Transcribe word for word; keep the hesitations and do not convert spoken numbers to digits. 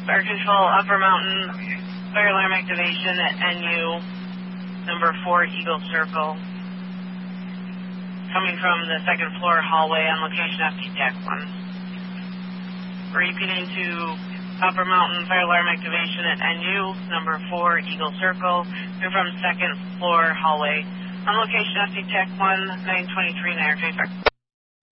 Fire Control, Upper Mountain, fire alarm activation at N U, number four, Eagle Circle. Coming from the second floor hallway on location F T TAC one. Repeating to Upper Mountain, fire alarm activation at N U, number four, Eagle Circle. Coming from second floor hallway on location F T TAC one, nine twenty-three, Niagara County Fire.